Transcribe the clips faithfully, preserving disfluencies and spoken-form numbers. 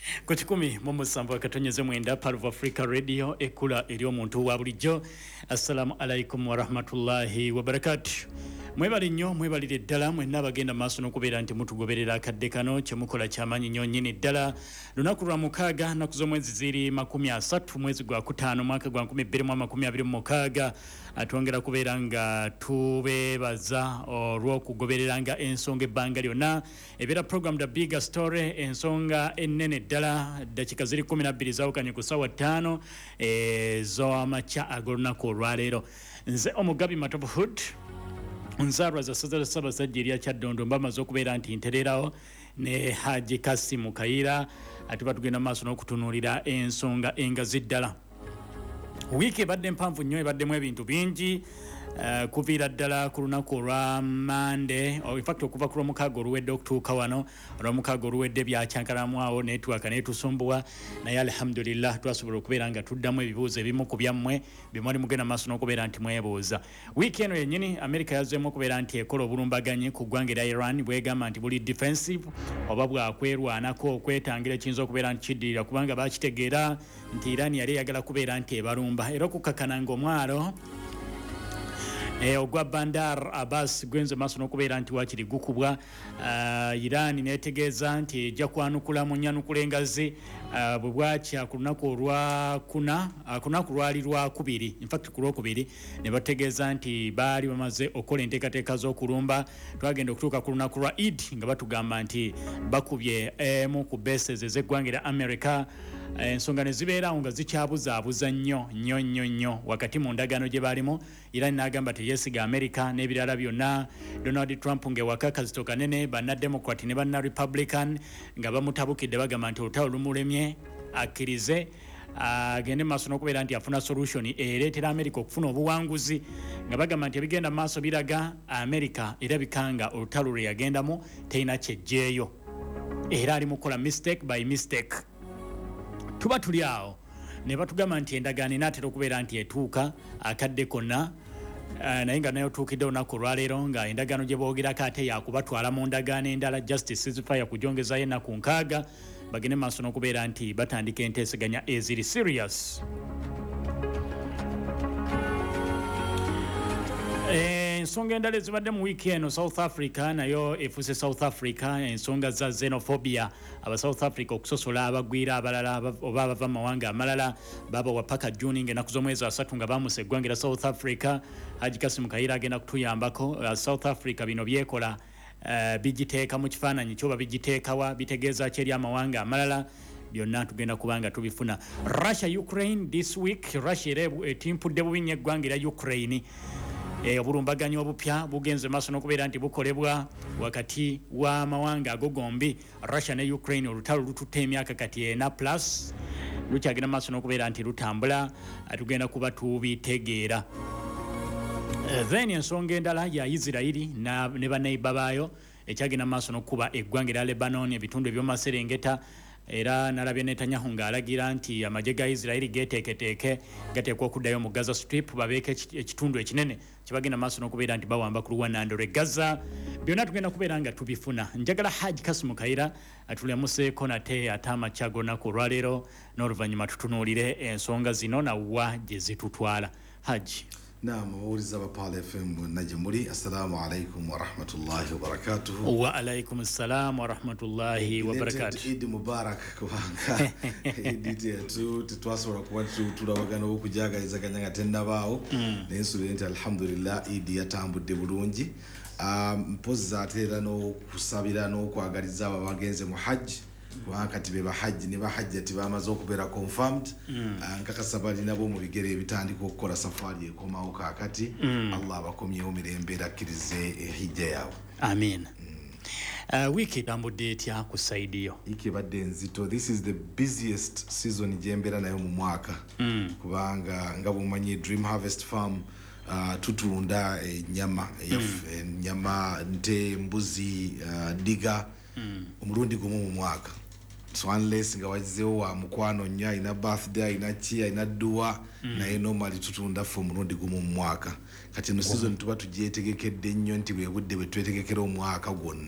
ku kikumi mu musanvu akatonyeze mwenda Part of Africa Radio ekula eri omuntu wa bulijjo. Assalamu alaikum wa rahmatullahi wa barakatuh. Mwebali nnyo mwebalire ddala mwenna abagenda maaso n'okubeera nti mutugoberera akadde kano kye mukola ky'amaanyi nnyo nnyini ddala. Lunaku lwa mukaaga nnaku z'omwezi ziri makumi asatu mwezi gwa kutaano mwaka gwa nkumi bbiri mu amakumi abiri mu mukaaga. Atwongera kubeera nga tubeebaza olw'okugobereranga ensonga ebbanga lyonna. Ebeera program The Bigger Story, ensonga ennene ddala, dakika ziri kumi na bbiri zawukanye ku ssaawa ttaano ez'amakya ag'olunaku olwaleero. Nze Omugabi Matovu Hood nzarwa za sazara saba sajjirya Kyaddondo mbamaze okubeera nti ntererawo ne Haji Kasimu Kayira ati batugenda maaso n'okutunuulira ensonga engazi ddala. Wiiki ebadde mpanvu nnyo ebaddemu ebintu bingi. Uh, kuviira ddala ku lunaku olwa Mande oh, in fact okuva ku lwomukaaga oluwedde okutuuka wano olwomukaaga oluwedde byakyankalamu awo netwaka netusumbuwa naye alhamdulillah twasobola okubeera nga tuddamu ebibuuzo ebimu ku byammwe bimwali mugenda maaso n'okubeera nti mwebuuza. Wiiki eno yennyini America yazzeemu okubeera nti ekola obulumbaganyi ku ggwanga erya Iran bwegamba nti buli defensive oba bwakwerwanako okwetangira ekiyinza okubeera nti kiddirira kubanga bakitegeera nti Iran yali eyagala kubeera nti ebalumba era okukkakkana ng'omwalo E, ogwa Bandar Abbas gwenze maaso n'okubeera nti wakiri gukubwa. uh, Iran netegeeza nti ejja kwanukula mu nnyanukula engazi uh, bwe bwakya ku lunaku olwa kuna uh, ku lunaku lwali lwa kubiri in fact ku lwokubiri ne bategeeza nti baali bamaze okukola enteekateeka z'okulumba. Twagenda okutuuka ku lunaku lwa Eid nga batugamba nti bakubye emu ku bases ez'eggwanga erya America. Ensonga ne zibeerawo nga zikyabuzaabuza nnyo nnyo nnyo nnyo wakati mu ndagaano gye baalimu. Iran n'agamba teyesiga America n'ebirala byonna. Donald Trump ng'ewaka kazito kanene banna Democrat ne banna Republican nga bamutabukidde bagamba nti olutalo lumulemye akkirize agende maaso n'okubeera nti afuna solution ereetera America okufuna obuwanguzi nga bagamba nti ebigenda maaso biraga America erabika nga olutalo lwe yagendamu terina kyejjeeyo era ali mukola mistake by mistake. Tuba tuli awo ne batugamba nti endagaano inaatera okubeera nti etuuka akadde konna. Uh, naye nga nayo tuukidde olunaku olwaleero nga endagaano gye boogerako ate yakubatwala mu ndagaano endala justice ceasefire kujongezayo ennaku nkaaga bagende maaso n'okubeera nti batandika enteeseganya eziri serious. Ensonga endala ezibadde mu wiiki eno South Africa nayo efuuse South Africa ensonga za xenophobia aba South Africa okusosola abagwira abalala oba abava mu mawanga amalala baba wa paka June ng'ennaku z'omwezi asatu nga baamuse eggwanga erya South Africa. Haji Kasimu Kayira agenda kutuyambako. uh, South Africa bino byekola uh, bigiteeka mu kifaananyi kyoba bigiteekawa bitegeeza ki eri amawanga amalala byonna tugenda kubanga tubifuna. Russia Ukraine this week Russia era etimpudde bubi nnyo eggwanga erya Ukraine. E, obulumbaganyi obupya bugenze maaso n'okubeera nti bukolebwa wakati w'amawanga ago gombi Russia ne Ukraine. Olutalo lututte emyaka kati ena plus lukyagenda maaso n'okubeera nti lutambula tugenda kuba tubitegeera. Uh, then ensonga endala ya Israeli na ne baneiba baayo ekyagenda maaso n'okuba eggwanga erya Lebanon ebitundu eby'omaserengeta era nalabye Netanyahu ng'alagira nti amagye ga Israeli geteeketeeke gateekwa okuddayo mu Gaza Strip babeeke ekitundu ekinene kibagenda maaso n'okubeera nti bawamba ku luwannando lw'e Gaza. Byonna tugenda kubeera nga tubifuna. Njagala Haji Kasimu Kayira atulemuseeko nate ate amakya g'olunaku olwaleero n'oluvannyuma tutunuulire ensonga zino nawa gye zitutwala. Haji. Naam, mawuliza Bapala F M bonna gye muli. Assalamu alaikum wa rahmatullahi wa barakatuhu. Wa alaikum assalam wa rahmatullahi wa barakatuhu. Eid Mubarak kubanga Eid yetu tetwasobola kuba tulabagana okujagalizaganya nga tennabaawo naye nsuubira nti alhamdulillah Eid yatambudde bulungi. Mpozi ate era n'okusabira n'okwagaliza abo abagenze mu hajji wakati be bahajji ne bahajja tibamaze okubeera confirmed. Nkakasa bali nabo mu bigere ebitandika okukola safari ekomawo kaakati. Allah abakomyewo mirembe era akkirize hijja yaabwe. Amin. Uh, wiki tambudde etya ku side yo? Wiki ebadde nzito. This is the busiest season gyembeera nayo mu mwaka mm. kubanga nga bumanyi Dream Harvest Farm uh, tutunda ennyama ennyama mm. nte mbuzi uh, diga mm. omulundi gumu mu mwaka. So unless nga wazizewo wa mukwano nnyo ina birthday ina chi ina dua mm. naye normally tutunda fo omulundi gumu mu mwaka. Kati no season tuba tugyetegekedde nnyo nti bwe budde bwe twetegekera omwaka gwonna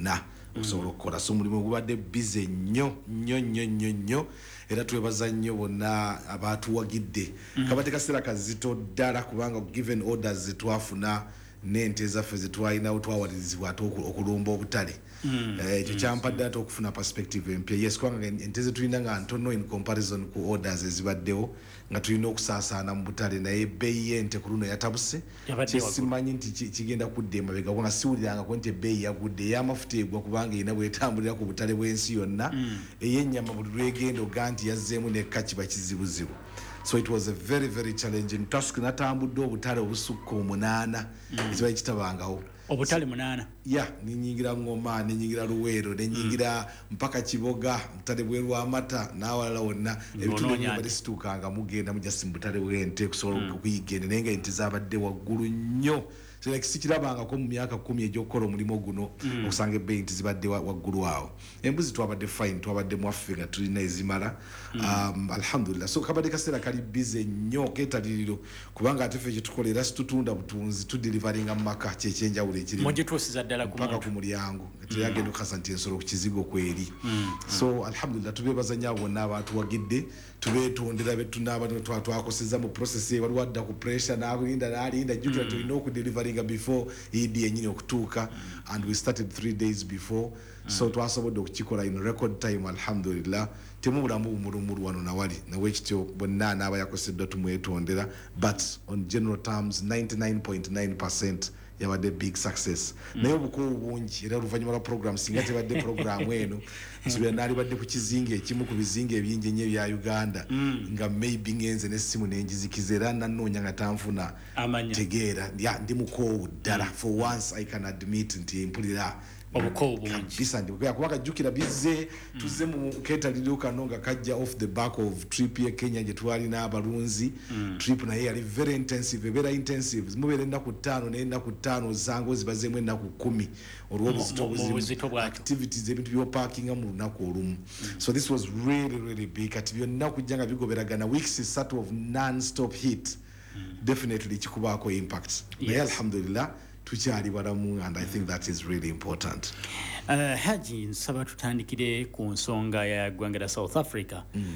okusobola okukola so mulimu gubadde busy nnyo nnyo nnyo nnyo nnyo era twebaza nnyo bonna abaatuwagidde kabadde kaseera kazito ddala kubanga given orders zetwafuna n'ente zaffe zetwalinawo twawalirizibwa ate okulumba obutale ekyo kyampadde ate okufuna perspective empya yes kubanga ente zetulina nga ntono in comparison ku orders ezibaddewo nga tulina okusaasaana mu butale naye ebbeeyi y'ente ku luno yatabuse kyesimanyi nti kigenda kudda emabega kubanga siwulirangako nti ebbeeyi yagudde ey'amafuta egwa kubanga erina bwetambulira ku butale bw'ensi yonna ey'ennyama buli lwegenda oga nti yazzeemu nekka kiba kizibuzibu so it was a very very challenging task natambudde obutale obusukka omunaana ekibaye kitabangawo obutale munaana ya ninyingira ngoma ninyingira luweero ninyingira mpaka kiboga mutale bwe lwamata n'awalala wonna ebintu bye situukanga mugenda mujasi mutale bw'ente kusobola okuyigenda naye nga ente zabadde waggulu nnyo so like sikirabangako mu myaka kumi egy'okukola omulimu guno okusanga ebbeeyi nti zibadde waggulu awo embuzi twabadde fine twabadde mwaffe nga tulina ezimala alhamdulillah so kabadde kaseera kali bize nnyo keetaliriro kubanga ate ffe kyetukola era situtunda butunzi tudelivaringa mu maka kyekyenjawulo ekirimu mugituusiza ddala mpaka ku mulyango teyagenda okukasa nti ensolo ku kizigo kweri so alhamdulillah tubeebaza nnyo abo bonna abaatuwagidde tubeetondera betunaaba twakoseza mu process waliwo adda ku pressure n'alinda n'alinda jjukira tulina okudelivaringa before idi yennyini okutuuka and we started three days before so twasobodde okukikola in record time alhamdulillah temubulamu bumulumulu wano nawali nawekityo bonna n'aba yakoseddwa tumwetondera but on general terms ninety-nine point nine percent yabadde big success naye obukugu bungi era oluvannyuma lwa program singa tebadde programu eno nsubira naali badde ku kizinga ekimu ku bizinga ebingi ennyo ebya Uganda nga maybe ngenze n'essimu n'enjizikiza era nannoonya nga tanfuna tegeera ndi mukoowu ddala for once I can admit nti mpulira obukowu bungi kabisa ndi kubanga jjukira bizze tuzze mu keetaliriro kano nga kajja off the back of trip ye Kenya gye twali n'abalunzi trip naye yali very intensive ebeera intensive zimubeera ennaku ttaano n'ennaku ttaano zango zibazeemu ennaku kkumi olw'obuzito obuzibu activities ebintu by'opaakinga mu lunaku olumu so this was really really big kati byonna kujja nga bigoberagana weeks isatu of non-stop hit definitely kikubaako impact naye alhamdulillah tukyali balamu and I think that is really important. Uh, Haji nsaba tutandikire ku nsonga ya ggwanga lya South Africa. Mm.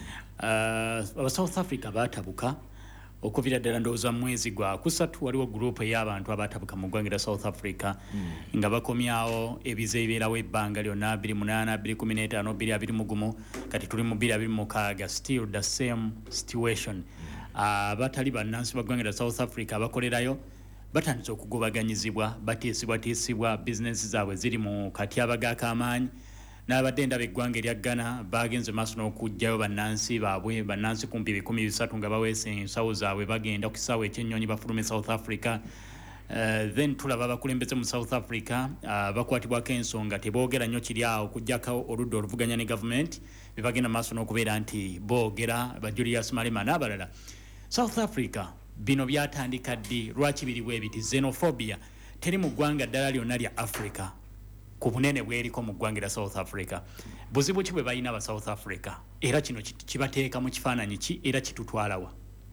Uh, South Africa batabuka okuvira ddala ndowooza mwezi gwa kusatu waliwo group y'abantu abatabuka mu ggwanga lya South Africa mm. nga bakomyawo ebize ebibeerawo ebbanga lyonna abiri munaana abiri kumi n'etaano bbiri abiri mu gumu kati tuli mu bbiri abiri mu mukaaga still the same situation. Abatali mm. uh, bannansi ba ggwanga lya South Africa abakolerayo batandise okugobaganyizibwa batiisibwatiisibwa bizinesi zaabwe ziri mu katyabaga ak'amaanyi n'abadde ndaba eggwanga erya Ghana bagenze maaso n'okugjayo bannansi baabwe bannansi kumpi ebikumi bisatu nga baweesa ensawo zaabwe bagenda ku kisaawe ekyennyonyi bafulume South Africa. Uh, then tulaba abakulembeze mu South Africa uh, bakwatibwako ensonga teboogera nnyo kiri awo okuggyako oludda oluvuganya ne gavumenti bebagenda maaso n'okubeera nti boogera ba Julius Malema n'abalala. South Africa bino byatandika ddi lwaki biri bwe biti xenophobia teri mu ggwanga ddala lyonna lya Africa ku bunene bweriko mu ggwanga lya South Africa buzibu ki bwe balina aba South Africa era kino kibateeka mu kifaananyi ki era kitutwalawa.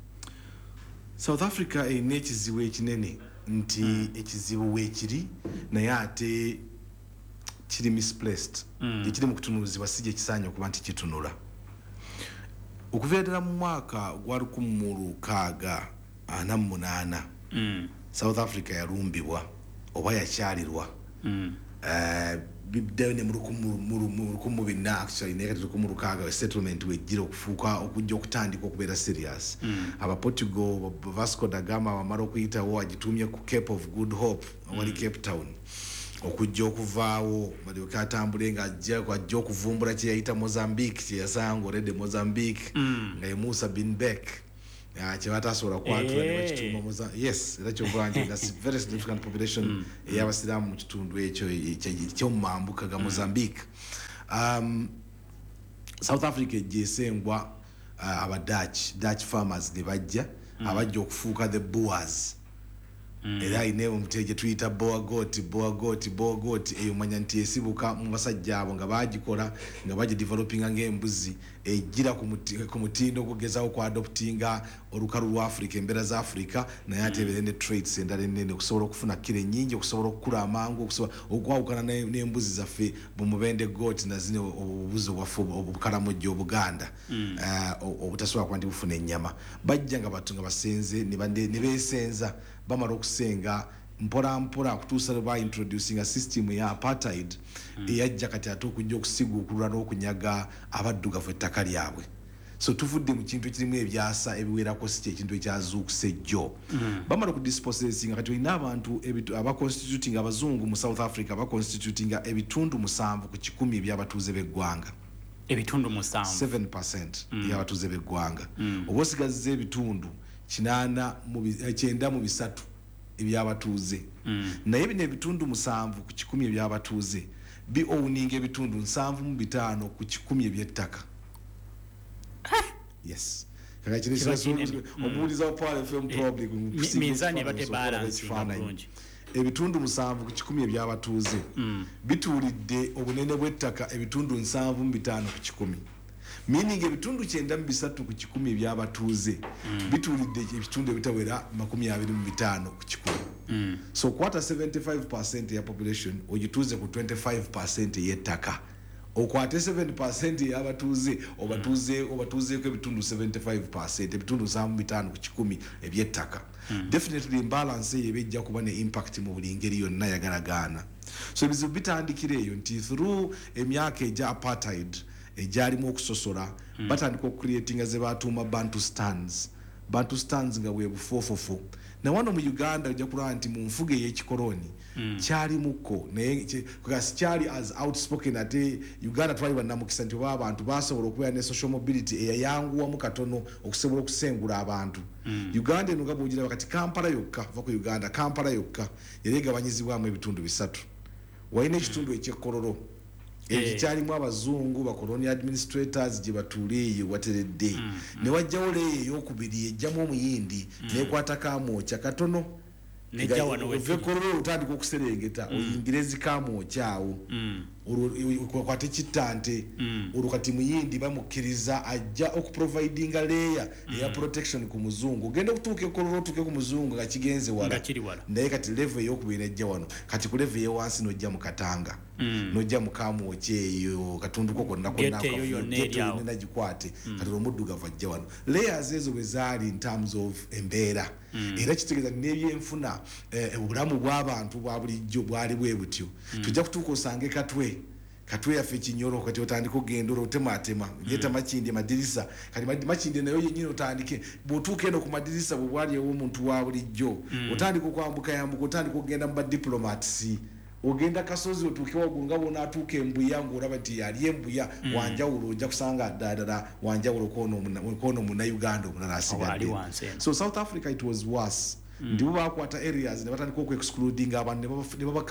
South Africa erina ekizibu ekinene nti mm. ekizibu weekiri naye ate kiri misplaced mm. ekiri mu kutunuuzibwa si gye kisaanye okuba nti kitunula okuva ddala mu mwaka gwa lukumi mu lukaaga ana mu munaana mm. South Africa yalumbibwa oba yakyalirwa mm. uh, biddayo ne mu lukumi bina actually naye kati lukumi lukaaga settlement wejjira okufuuka okujja okutandika okubeera serious mm. aba Portugal Vasco da Gama bamala okuyitawo agitumye ku Cape of Good Hope wali mm. Cape Town okujja okuvaawo balyoke atambule nga ajja kwajja okuvumbula kye yayita Mozambique kye yasanga olede Mozambique mm. nga ye Musa bin Bek kye batasobola kwatula ne bakituuma Mozambique yes era kyova nti that's very significant population mm. ey'abasiraamu mu kitundu ekyo ekyomumambuka ga Mozambique. um, South Africa egyesengwa uh, aba Dutch Dutch farmers ne bajja mm. abajja okufuuka the Boers era ine omuteje tuyita boagot boagot boagot eyo manya nti esibuka mu basajja abo nga bagikola nga baje developinga ng'embuzi ejira ku mutindo kugeza ku adoptinga olukalu lwa Africa embera za Africa naye ate ebirende traits endala ennene okusobola okufuna kire nyingi okusobola okukula amangu okusobola okwawukana n'embuzi zaffe bumubende goat na zine obubuzi obwafu obukalamojjo obuganda obutasobola kuba nti bufuna ennyama bajja nga batunga basenze ne beesenza bamala okusenga mpola mpola kutuusa lwe introducing a system ya apartheid eyajja kati ate okujja okusiguukulula n'okunyaga abaddugavu ettaka lyabwe. So tuvudde mu kintu ekirimu ebyasa ebiwerako si ekintu ekyazuukuse ejjo. Bamala okudispossessing kati olina abantu abaconstituting abazungu mu South Africa abaconstituting ebitundu musanvu ku kikumi eby'abatuuze b'eggwanga. Ebitundu musanvu seven percent y'abatuuze b'eggwanga. Oba osigazza ebitundu kinaana mu kyenda mu bisatu eby'abatuuze. Naye bino ebitundu musanvu ku kikumi eby'abatuuze bi owning ebitundu nsanvu mu bitaano ku kikumi eby'ettaka. Yes. Kaka kino kibazo omuuliza wa Paul F M problem mizani ebate balance bulungi. Ebitundu musanvu ku kikumi eby'abatuuze bituulidde obunene bw'ettaka ebitundu nsanvu mu bitaano ku kikumi. Meaning ebitundu kyenda mu bisatu ku kikumi eby'abatuuze bituulidde ebitundu ebitawera makumi abiri mu bitaano ku kikumi. So kwata seventy-five percent ya population ogituuze ku twenty-five percent y'ettaka. Okwate seven percent y'abatuuze obatuuze obatuuze ko ebitundu seventy-five percent ebitundu nsanvu bitaano ku kikumi eby'ettaka. Definitely imbalance yebejja kuba ne impact mu buli ngeri yonna yagalagaana. So ebizibu bitandikira eyo nti through emyaka egya apartheid ejalimu okusosola batandika okcreatinga ze batuuma Bantustans. Bantustans nga bwe bufofofo. Na wano mu Uganda ojja kulaba nti mu nfuga ey'ekikoloni kyali muko naye kasi kyali as outspoken ate Uganda twali bannamukisa nti oba abantu basobola okubeera ne social mobility eyayanguwamu katono okusobola okusengula abantu. Uganda eno nga bw'ogira kati Kampala yokka va ku Uganda Kampala yokka yali egabanyizibwamu ebitundu bisatu. Walina ekitundu ekyekkololo ekikyalimu abazungu ba colonial administrators gye batuula eyo wateredde ne wajjawo leeyo ey'okubiri ejjamu omuyindi n'ekwata kaamwokya katono vekololo otandika okuserengeta oyingire ezikaamwokya awo kwate kittante olwo kati muyindi bamukkiriza ajja okuprovidinga leeya eya protection ku muzungu ogenda okutuuka ekololo otuuke ku muzungu nga kigenze wala naye kati level ey'okubiri nejja wano kati ku level ey'ewansi n'ojja mu Katanga n'ojja mu kaamwokya eyo katunduko konna konna gikwate kati omuddugavu ajja wano layers ezo bwe zaali in terms of embeera era kitegeeza n'ebyenfuna obulamu bw'abantu bwa bulijjo bwali bwe butyo tujja kutuuka osange Katwe Katwe yaffe Kinyoro kati otandika okugenda otematema ngeta makindi amadirisa kati makindi nayo yennyini otandike bw'otuuka eno ku madirisa bwe bwali ew'omuntu wa bulijjo otandika okwambuka yambuka otandika okugenda mu badiplomats ogenda kasozi otuuke waggulu nga bona atuuka embuya ng'olaba nti yali embuya wanjawulo ojja kusanga ddala wanjawulo k'ono munnauganda omulala asigadde. So South Africa it was worse. Ndi bo bakwata areas ne batandika okweexcluding abantu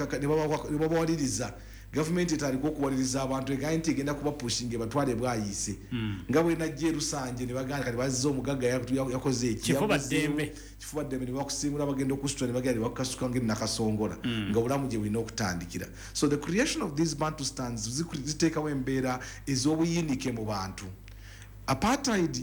ne babawaliriza government etandika okuwaliriza abantu egaye nti egenda kuba pushing batwale bwayise nga bwe najja e Lusanje ne baganda kati bazizza omugagga yakoze eki kifuba ddembe kifuba ddembe ne bakusimula bagenda okusitula ne bagenda ne bakasuka ngeri nakasongola nga bulamu gye bulina okutandikira. So the creation of these Bantustans ziteekawo embeera ez'obuyinike mu bantu. Apartheid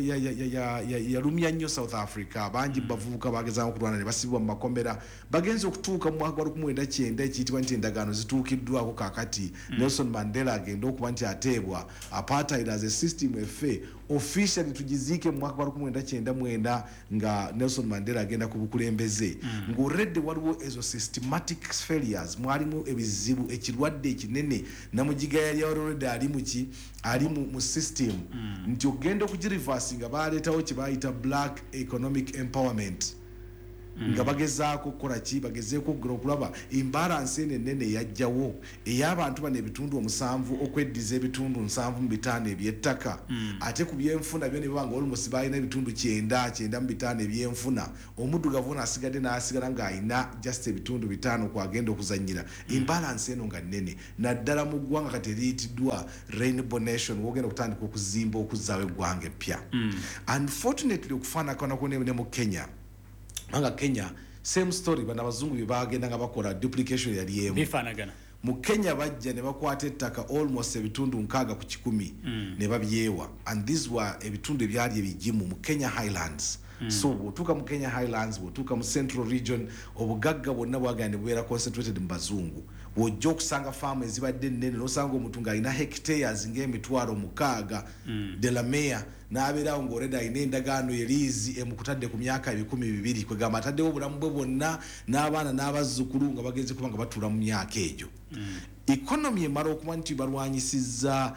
yalumya nnyo South Africa bangi bavubuka bagezaamu okulwana ne basibwa mu makomera bagenze okutuuka mu mwaka gwa lukumi lwenda kyenda ekiyitibwa nti endagaano zituukiddwako kaakati Nelson Mandela agenda okuba nti ateebwa apartheid as a system effe officially tugiziike mu mwaka gwa lukumi lwenda kyenda mwenda nga Nelson Mandela agenda ku bukulembeze ng'olredde waliwo ezo systematic failures mwalimu ebizibu ekirwadde ekinene namugiga yali already ali muki ali mu system nti ogenda okugiriversi nga baleetawo kye bayita black economic empowerment nga bagezaako kukola ki bagezeeko okugera okulaba imbalance eno ennene yajjawo ey'abantu bano ebitundu omusanvu okweddiza ebitundu nsanvu mu bitaano eby'ettaka ate ku byenfuna byo ne baba nga olumusi balina ebitundu kyenda kyenda mu bitaano ebyenfuna omuddugavu ono asigadde n'asigala ng'alina just ebitundu bitaano kwagenda okuzannyira imbalance eno nga nnene naddala mu ggwanga kati eriyitiddwa Rainbow Nation wogenda okutandika okuzimba okuzzaawo eggwanga eppya. Unfortunately okufaanakanako ne mu Kenya anga Kenya same story bana abazungu bye bagenda nga bakola duplication yali emu bifanagana mu Kenya bajja ne bakwata ettaka almost ebitundu nkaaga ku kikumi mm. ne babyewa and these were ebitundu ebyali ebigimu mu Kenya Highlands mm. so bwotuuka mu Kenya Highlands bwotuuka mu Central Region obugagga bwonna bwagenda bubeera concentrated mu bazungu wojja okusanga faamu ezibadde nnene n'osanga omuntu ng'alina hectares ng'emitwalo mukaaga mm. de la Meya n'abeerawo ng'oleda alina endagaano eriizi emukutadde ku myaka ebikumi bibiri kwegamba ataddewo obulamu bwe bwonna n'abaana n'abazzukulu nga bagenze kuba nga batuula mu myaka egyo mm. economy emala okuba nti balwanyisizza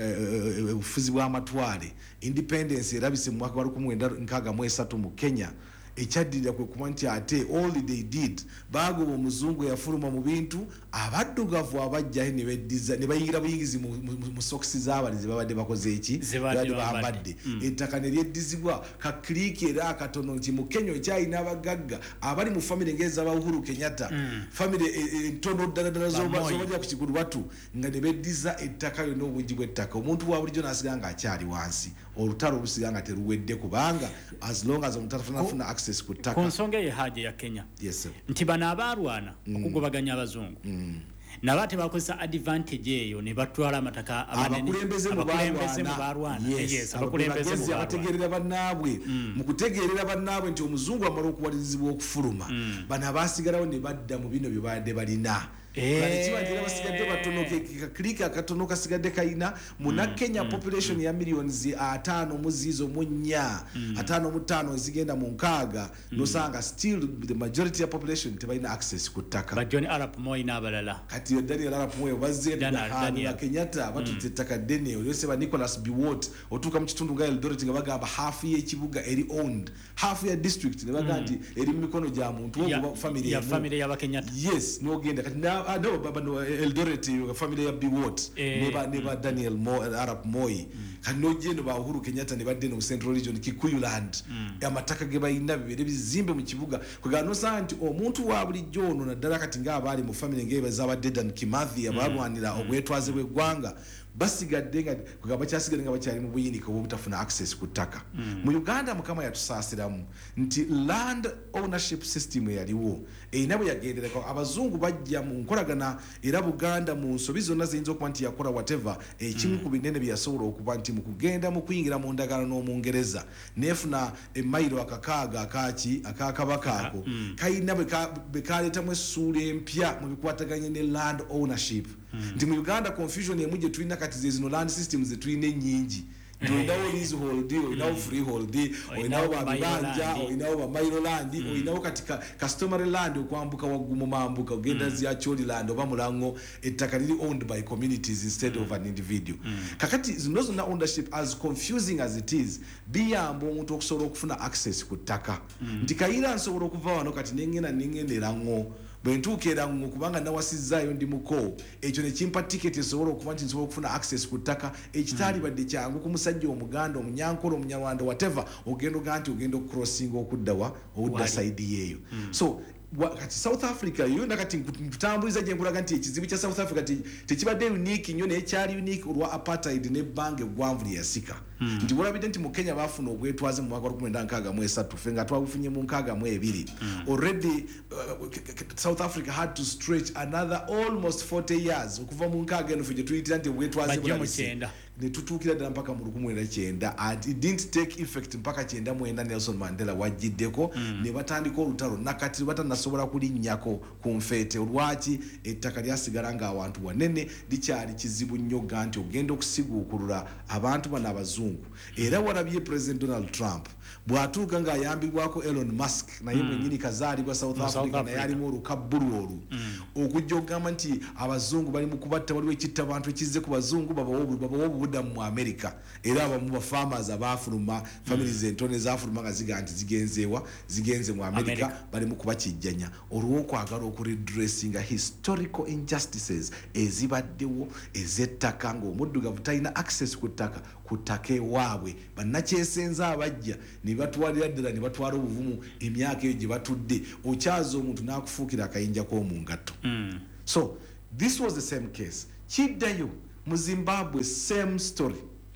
obufuzi uh, bw'amatwale independence erabise mu mwaka gwa lukumi lwenda nkaaga mu esatu mu Kenya ekyaddirira kwe kuba nti ate all they did bagoba omuzungu yafuluma mu bintu abaddugavu abajjayo ne beddiza ne bayingira buyingizi mu sokisi z'abalizi babadde bakoze eki babadde bambadde ettaka ne lyeddizibwa ka click era akatono nti mu Kenya ekyalina abagagga abali mu family ngeza ba Uhuru Kenyatta family entono ddala z'obajja ku kigulu batu nga ne beddiza ettaka yonna obungi bw'ettaka omuntu wa bulijjo n'asiga nga akyali wansi olutalo olusiga nga teruwedde kubanga as long as omuntu atanafuna access ku ttaka ku nsonga ye haja ya Kenya yes sir nti bana abalwana mm. okugobaganya abazungu mm. nabate bakozesa advantage eyo ne batwala amataka abanene abakulembeze mu balwana yes abakulembeze mu bategerera bannaabwe mu kutegerera bannaabwe nti omuzungu amala okuwalirizibwa okufuluma bana basigalawo ne badda mu bino bibadde balina Bali chibangira basigadde batono ke klika katono kasigadde kaina muna Kenya population ya millions atano muzizo munya atano mutano zigenda mu nkaaga nosanga still the majority of population tebalina access kutaka ba John Arap Moi n'abalala kati Daniel Arap Moi bazze na Kenyatta batutte taka dene yose ba Nicholas Biwott otuka mu kitundu ga Eldoret nga bagamba half ye kibuga eri owned half ya district ne bagandi eri mikono gya muntu wo family ya family ya Kenyatta yes no genda kati na ado baba no Eldoret family ya Biwott eh, neba neba mm. Daniel Mo, Arap Moi mm. kano jeno ba Uhuru Kenyatta ne badde no Central Region Kikuyu land mm. amataka ge bayina bibere bizimbe mu kibuga kugano santi omuntu wa buli jono na dala kati nga abali mu family ngebe za Dedan Kimathi abalwanira mm. obwetwaze bwe gwanga basigadde nga kugamba kyasigadde nga bakyali mu buyinike obutafuna access kutaka mm. mu Uganda mukama yatusasiramu nti land ownership system yaliwo einabo yagendereko abazungu bajja mu nkolagana era Buganda mu nsobi zonna ziyinza okuba nti yakola whatever ekimu mm. ku binene byasobola okuba nti mu kugenda mu kuyingira mu ndagala n'omungereza nefuna emailo akakaaga akaki akakabaka ako mm. kayina bekaletamu essuula empya mu bikwataganye ne land ownership mm. nti mu Uganda confusion emuje tulina kati zino land systems zetulina nyingi Tuinao leasehold, oinao freehold, oinao babibanja, oinao bamailo land, oinao katika customary land okwambuka wagumu mambuka ogenda zya choli land oba mulango ettaka lili owned by communities instead of an individual. Kakati zino zonna ownership as confusing as it is biyamba omuntu okusobola okufuna access ku ttaka. Nti kayira nsobola okuva wano kati nengena nengendera ngo bwentukera ngo kubanga nawasizaayo ndi muko ekyo ne kimpa ticket esobola okuba nti nsobola okufuna access ku ttaka ekitali badde kyangu ku musajja omuganda omunyankolo omunyarwanda whatever ogendo ganti ogendo crossing okuddawa odda side yeyo mm. so kati South Africa yo nakati kutambuliza je nkulaga nti ekizibu kya South Africa tekibadde unique nyo ne kyali unique olwa apartheid ne bange gwamvuli yasika mm. nti bulabide nti mu Kenya bafuna obwetwaze mu mwaka wa nkaaga mu esatu fenga twabufunye mu nkaaga mu ebiri mm. already uh, South Africa had to stretch another almost forty years okuva mu nkaaga eno fije tuyitira nti obwetwaze bulabise ne tutukira ddala mpaka mu lukumi lwenda kyenda and it didn't take effect mpaka kyenda mwenda Nelson Mandela wajiddeko mm. ne batandika olutalo nakati batanasobola kulinnyako ku nfeete olwaki ettaka lyasigala nga abantu wanene likyali kizibu nnyo ganti ogenda okusiguukulula abantu bano abazungu era walabye President Donald Trump bwatuuka nga ayambibwako Elon Musk naye mm. mwenyini kazaalibwa South, South Africa, Africa. naye alimu olukabbulu olu mm. okujja okugamba nti abazungu bali mu kubatta waliwo ekitta abantu ekizze ku bazungu babawo obuddamu mu America era abamu ba farmers abafuluma families mm. entone zafuluma nga ziga nti zigenzeewa zigenze mu America, America. bali mu kubakijjanya olw'okwagala okuredressinga historical injustices ezibaddewo ezettaka ng'omuddugavu talina access ku ttaka ku ttaka ewaabwe bannakyesenza abajja ne batwalira ddala ne batwala obuvumu emyaka eyo gye batudde okyaza omuntu n'akufuukira akayinja k'omu ngatto mm. so this was the same case kiddayo mu Zimbabwe same story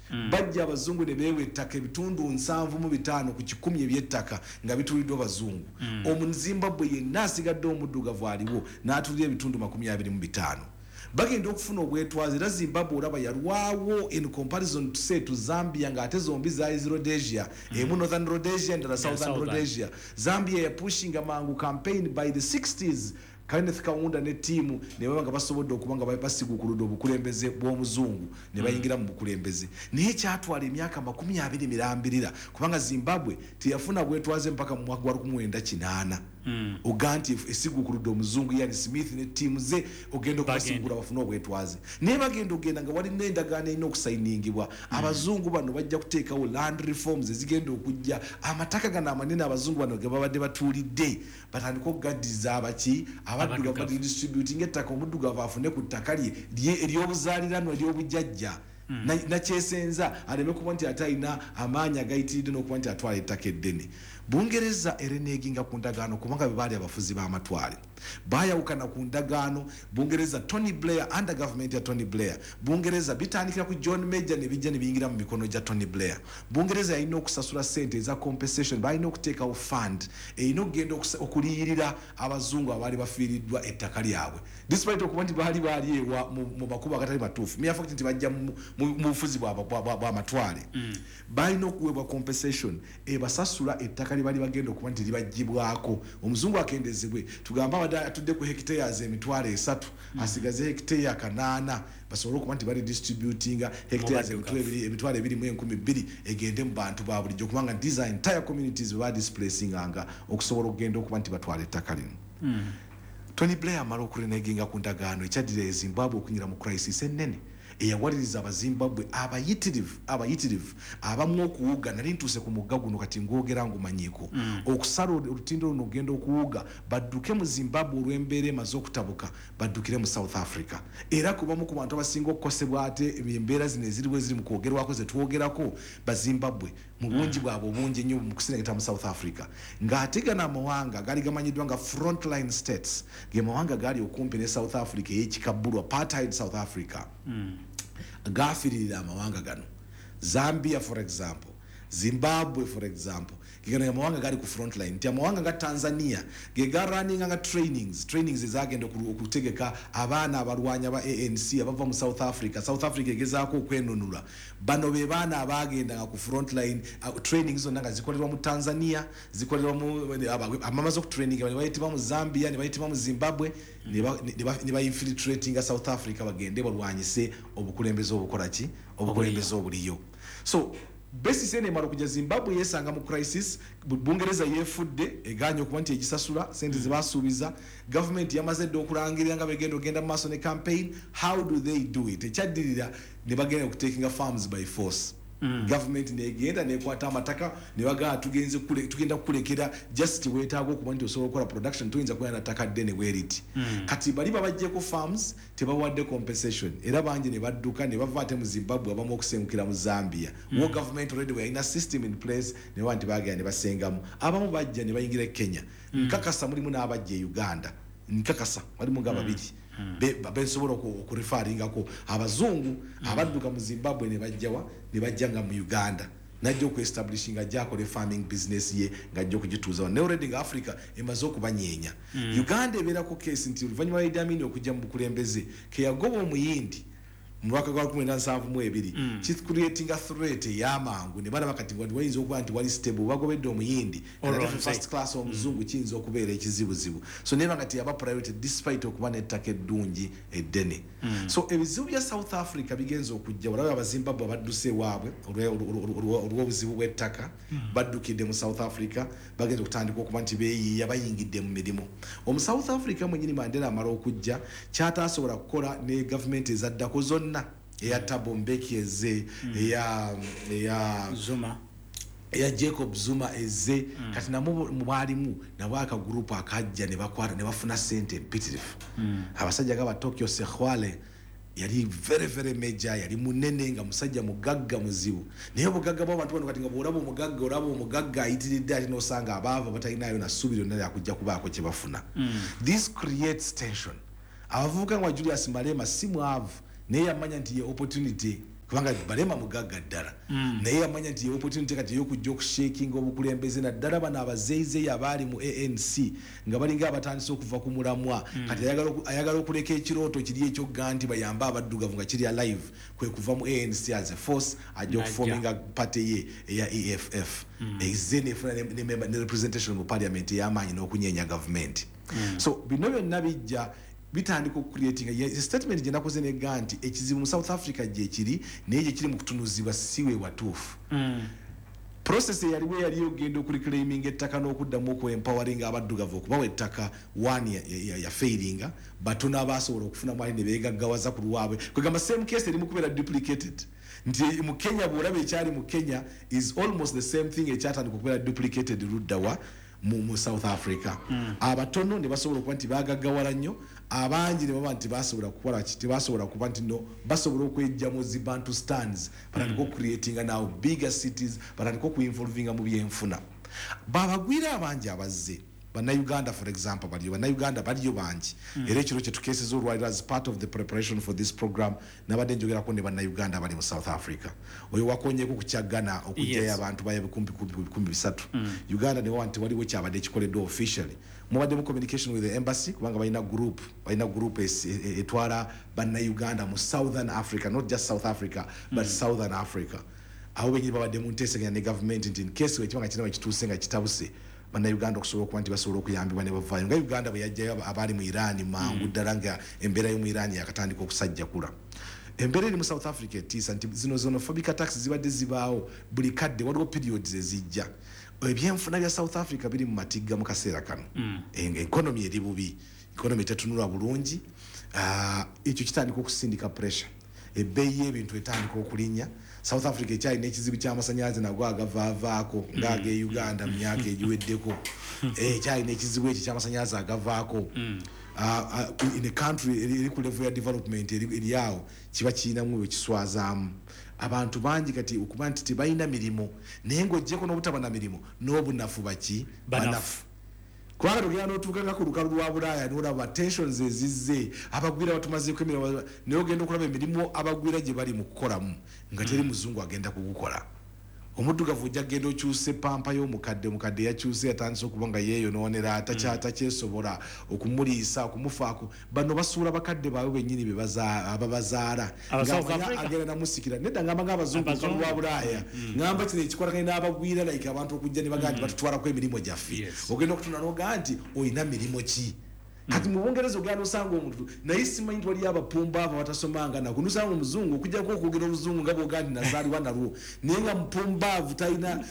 mm. bajja abazungu ne beewa ettaka ebitundu nsanvu mu bitaano ku kikumi eby'ettaka nga bituliddwa bazungu mm. omuzimbabwe yenna asigadde omuddugavu aliwo n'atulira ebitundu makumi abiri mu bitaano bagenda okufuna obwetwaze era Zimbabwe olaba yalwawo in comparison to say to Zambia nga ate zombi zaali Rhodesia mm. emu Northern Rhodesia ndala yeah, Southern Rhodesia. Zambia ya pushing amangu campaign by the sixties Kenneth Kaunda ne tiimu ne banga basobodde okubanga basigukuludo obukulembeze bw'omuzungu ne bayingira mu bukulembeze naye kyatwala emyaka makumi abiri mirambirira kubanga Zimbabwe teyafuna bwetwaze mpaka mu mwaka gwa lukumi lwenda kinaana mm. oganti esigukuludo omuzungu yani Smith ne tiimu ze ogenda okubasigura bafuna obwetwaze naye bagenda ogenda nga wali n'endagaano erina okusayiningibwa mm. abazungu bano bajja kuteekawo land reforms ezigenda okujja amataka gano amanene abazungu bano ge babadde batuulidde batandika okugaddiza abaki abaddugavu badi distributing ettaka omuddugavu afune ku ttaka lye ery'obuzaaliranwa ery'obujjajja mm. na, na kyesenza aleme kuba nti ate alina amaanyi agayitiridde n'okuba nti atwala ettaka eddene Bungereza ereneginga ku ndagaano kubanga bebaali abafuzi b'amatwale bayawukana ku ndagaano Bungereza Tony Blair under government ya Tony Blair Bungereza bitandikira ku John Major ne bijja ne biyingira mu mikono gya Tony Blair Bungereza yalina okusasula sente eza compensation balina okuteekawo fund erina okugenda okuliyirira abazungu abaali bafiiriddwa ettaka lyabwe despite okuba nti baali baali ewa mu makubo agatali matuufu mere fact nti bajja mu bufuzi bw'amatwale mm. balina okuweebwa compensation ebasasula ettaka bali bagenda okuba nti libagibwako omuzungu akendezebwe tugamba atudde ku hectares emitwalo esatu mm. asigaze hectare kanaana basobola okuba nti bali distributinga hectares emitwalo ebiri mu enkumi bbiri egende mu bantu ba bulijjo kubanga design entire communities ba displacinganga okusobola okugenda okuba nti batwala ettaka lino mm. Tony Blair amala okureneginga ku ndagaano ekyaddira e Zimbabwe okunyira mu crisis ennene eyawaliriza abazimbabwe abayitirivu abayitirivu abamu okuwuga nali ntuuse ku mugga guno kati ng'ogera ngumanyiiko mm. okusala olutindo luno ogenda okuwuga badduke mu Zimbabwe olw'embeera emaze okutabuka baddukire mu South Africa era kubamu ku bantu abasinga okukosebwa ate embeera zino eziriwo eziri mu kwogerwako ze twogerako bazimbabwe mu bungi bwabwe obungi ennyo mu kuserengeta mu South Africa ng'ate gano amawanga gaali gamanyiddwa nga frontline states ge mawanga gaali okumpi ne South Africa ey'ekikabbulu apartheid South Africa mm. gafiririra amawanga gano Zambia for example Zimbabwe for example gigana amawanga gali ku frontline nti amawanga ga Tanzania ge ga running nga trainings trainings ezagenda okutegeka abaana abalwanya ba A N C abava mu South Africa South Africa egezaako okwenunula bano be baana abagenda ku frontline uh, trainings zonna nga zikolerwa mu Tanzania zikolerwa mu amamazo ku training bali bayitima mu Zambia ne bayitima mu Zimbabwe ne ba infiltrating nga South Africa bagende balwanyise obukulembeze obukolaki obukulembeze obuliyo so besi sene maro kujja Zimbabwe yesanga mu crisis Bungereza yefudde eganya okuba nti egisasula sente mm. zibasuubiza government yamaze dde okulangirira nga begenda ogenda mu maaso ne campaign how do they do it ekyaddirira ne bagenda okutakinga farms by force mm. government negenda nekwata amataka ne bagaa tugenze kule tugenda kulekera just wetaago okuba nti osobola okukola production tuyinza kuba na taka ddene weriti mm. kati bali babajjeko farms tebawadde compensation era bangi ne badduka ne bava ate mu Zimbabwe abamu okusengukira mu Zambia mm. wo government already we in a system in place ne wanti bagenda ne basengamu abamu bajja ne bayingira Kenya mm. nkakasa mulimu n'abajja Uganda nkakasa balimu nga babiri mm. be basobola ku referringako abazungu mm. abadduka mu Zimbabwe ne bajjawa ne bajjanga mu Uganda najjo ku establishing a jakole farming business ye ngajjo kujituza ne already nga Africa emaze okubanyenya mm. Uganda ebera ku case nti uluvanyuma ya Amini okujja mu bukulembeze ke yagoba omuyindi mwaka gwa kumi na nsanvu mu ebiri mm. chief creating a threat yamangu ne bana bakati wali wayinza okuba nti wali stable bagobedde omuyindi era first class omuzungu mm. kinzo okubeera ekizibu zibu so neba ngati aba priority despite okuba nettaka eddungi eddene mm. so ebizibu bya South Africa bigenza okujja walawe abazimbabwe badduse waabwe olw'obuzibu bw'ettaka mm. baddukidde mu South Africa bagenza okutandika okuba nti beeyiiya bayingidde mu mirimu omu South Africa mwenyini Mandela amala okujja kyataasobola kukola ne government ezaddako zonna eya Thabo Mbeki eze mm. eya eya Zuma eya Jacob Zuma eze mm. kati namu mwalimu nabaka group akajja ne bakwata ne bafuna sente mpitirifu mm. abasajja gaba Tokyo Sekhwale yali very very major yali munene nga musajja mugagga muzibu naye bugagga bwa bantu bano kati nga bolabo mugagga olabo mugagga ayitiridde ati nosanga abava batalinayo na subiro nali akujja kubaako kye bafuna mm. this creates tension abavubuka nga Julius Malema simu avu naye yamanya nti ye opportunity kubanga balema mugaga ddala naye yamanya nti opportunity kati y'okujja okushakinga obukulembeze naddala bano abazeizeyi abaali mu A N C nga balinga abatandise okuva ku mulamwa kati ayagala okuleka ekirooto kiri ekyogga nti bayamba abaddugavu nga kiri alive kwe kuva mu A N C as a force ajja okuforminga party ye eya E F F ezze nefuna ne representation mu parliament y'amaanyi n'okunyeenya government so bino byonna bijja bitandika okucreating a statement gye nakoze ne ganti ekizibu mu South Africa gye kiri naye gye kiri mu kutunuzibwa siwe watuufu mm. process yaliwe yali yogenda okureclaiming ettaka n'okuddamu okuempowering abaddugavu okubawa ettaka one ya, ya, ya failinga batuna abasobola okufuna mwali ne beegaggawaza ku lwabwe kwegamba same case eri mu kubeera duplicated nti mu Kenya bw'olaba ekyali mu Kenya is almost the same thing ekyatandika okubeera duplicated luddawa mu, mu South Africa mm. abatono ne basobola okuba nti baagaggawala nnyo abangi ne baba nti basobola kukola kiti basobola kuba nti no basobola okwejja mu zibantu stands batandika mm. creating now bigger cities batandika okuinvolving mu byenfuna babagwira abangi abazze bana Uganda for example baliyo bana Uganda baliyo bangi mm. era ekiro kye tukeseza olwaliro as part of the preparation for this program nabadde njogera ko ne bana Uganda bali mu South Africa oyo wakonyeko kukyagana okujja yes. abantu baye bikumbi kumbi bisatu mm. Uganda ne wanti waliwo kyabadde kikoleddwa officially mubadde mu communication with the embassy kubanga balina group balina group etwala bana Uganda mu Southern Africa not just South Africa but mm. Southern Africa aho benyi babadde mu nteseganya ne government nti in case wekibanga kinawe kituse nga kitabuse bana Uganda okusobola okuba nti basobola okuyambibwa ne bavaayo nga Uganda bwe yajjayo abali mu Iran mangu ddala nga embeera yo mu Iran yakatandika okusajja kula embeera eri mu South Africa etiisa nti zino xenophobic attacks zibadde zibaawo buli kadde waliwo periods ezijja ebyenfuna bya South Africa biri mu matigga mu kaseera kano mm. economy eri bubi economy tetunula bulungi ekyo kitandika okusindika pressure ebbeeyi y'ebintu etandika okulinnya South Africa ekyalina ekizibu ky'amasannyalaze nagwo agavaavaako ng'aga e Uganda mu myaka egiweddeko ekyalina ekizibu ekyo ky'amasannyalaze agavaako in a country eri ku level ya development eri awo kiba kirinamu ekiswazaamu abantu bangi kati okuba nti tebalina mirimu naye ng'oggyeko n'obutaba na mirimu n'obunafu baki banafu kubanga tugenda n'otuukanga ku lukalu lwa Bulaaya n'olaba tensions ezizze abagwira batumazeeko emirimu naye ogenda okulaba emirimu abagwira gye bali mu kukolamu nga teri muzungu agenda kugukola omuddugavu ojja genda okyuse pampa y'omukadde omukadde yakyuse yatandise okuba nga yeeyonoonera atakyesobola okumuliisa okumufaako bano basuula bakadde baabwe bennyini ababazaala agenda namusikira nedda ngamba ng'abazungu lukalu lwa Bulaaya ngamba kino ekikolaganye n'abagwira like abantu okujja ne bagamba nti batutwalako emirimu gyaffe ogenda okutuna n'ogaa nti oyina mirimu ki kati mu Bungereza ogenda osanga omuntu naye simanyi nti waliyo abapumba abo batasomanga nako nusanga omuzungu okujjako okwogera oluzungu nga bw'ogaa nti nazaalibwa nalwo naye nga mupumbaavu talina